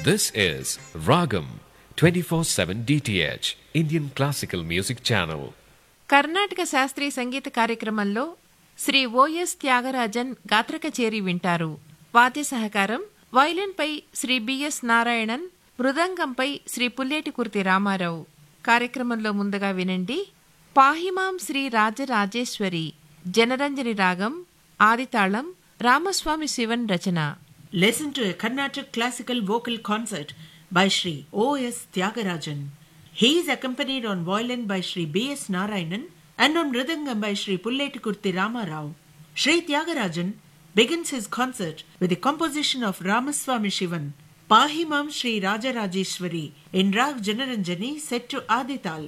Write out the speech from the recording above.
This is Ragam 24/7 DTH Indian Classical Music Channel. Karnataka శాస్త్రీయ సంగీత కార్యక్రమంలో Shri OS Thyagarajan గాత్ర కచేరీ వింటారు. వాద్య సహకారం వయలిన్పై శ్రీ బిఎస్ నారాయణన్, మృదంగంపై శ్రీ పుల్లేటి కుర్తి రామారావు. కార్యక్రమంలో ముందుగా వినండి పాహిమాం శ్రీ రాజరాజేశ్వరి జనరంజని రాగం ఆదితాళం రామస్వామి శివన్ రచన. Listen to a Carnatic classical vocal concert by Sri O.S. Tyagarajan. He is accompanied on violin by Sri B.S. Narayanan and on mridangam by Sri Pulleti Kurti Ramarao. Sri Tyagarajan begins his concert with the composition of Ramaswamy Shivan, Pahimam Sri Rajarajeshwari in Rag Janaranjani set to Adital.